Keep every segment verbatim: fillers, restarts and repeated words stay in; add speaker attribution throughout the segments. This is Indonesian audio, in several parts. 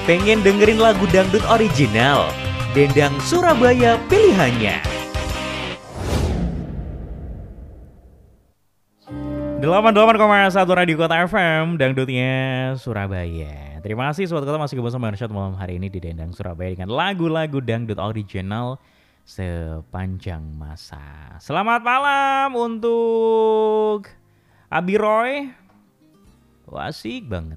Speaker 1: Pengen dengerin lagu dangdut original? Dendang Surabaya pilihannya. delapan puluh delapan koma satu Radio Kota F M, dangdutnya Surabaya. Terima kasih Sobat Kota masih bersama Arsyad malam hari ini di Dendang Surabaya dengan lagu-lagu dangdut original sepanjang masa. Selamat malam untuk Abi Roy. Wah, asik banget.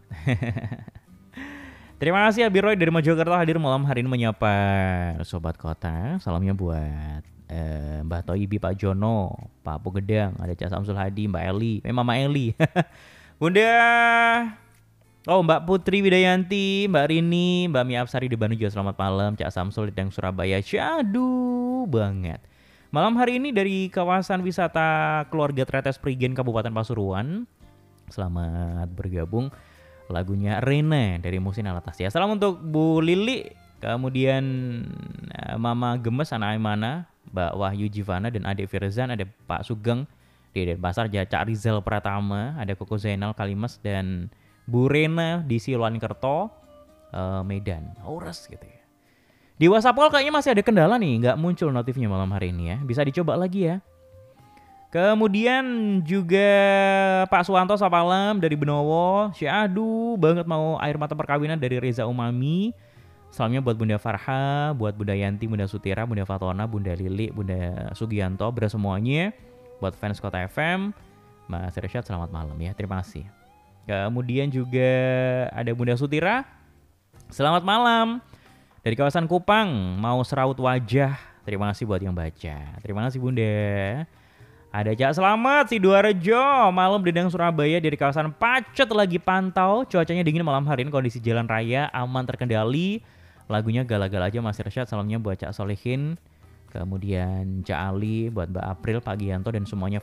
Speaker 1: Terima kasih Abi Roy dari Mojokerto hadir malam hari ini menyapa Sobat Kota. Salamnya buat eh, Mbak Toibi, Pak Jono, Pak Pogedang, ada Cak Samsul Hadi, Mbak Eli, eh, Mama Eli. Bunda, oh Mbak Putri Widayanti, Mbak Rini, Mbak Mia Apsari di Bandung juga selamat malam. Cak Samsul di Dang Surabaya, syadu banget. Malam hari ini dari kawasan wisata Keluarga Tretes Prigen Kabupaten Pasuruan. Selamat bergabung. Lagunya Rene dari Musin Alatasya. Salam untuk Bu Lili, kemudian Mama Gemes, anak Aimana, Mbak Wahyu Jivana dan Adik Firzan, ada Pak Sugeng di Denpasar, Cak Rizal Pratama, ada Koko Zainal Kalimas dan Bu Rena di Siloan Kerto, uh, Medan. Ores gitu ya. Di WhatsApp call kayaknya masih ada kendala nih, nggak muncul notifnya malam hari ini ya. Bisa dicoba lagi ya. Kemudian juga Pak Suwanto Sapalam dari Benowo. Syahdu banget mau air mata perkawinan dari Reza Umami. Salamnya buat Bunda Farha, buat Bunda Yanti, Bunda Sutira, Bunda Fatona, Bunda Lili, Bunda Sugianto, beras semuanya. Buat fans Kota F M, Mas Rsyad selamat malam ya, terima kasih. Kemudian juga ada Bunda Sutira. Selamat malam. Dari kawasan Kupang, mau seraut wajah. Terima kasih buat yang baca. Terima kasih Bunda. Ada Cak Selamat Sidoarjo, malam di Dendang Surabaya dari kawasan Pacet lagi pantau. Cuacanya dingin malam hari ini, kondisi jalan raya aman terkendali. Lagunya Gala-Gala aja Mas Rsyad, salamnya buat Cak Solihin. Kemudian Cak Ali, buat Mbak April, Pak Gianto dan semuanya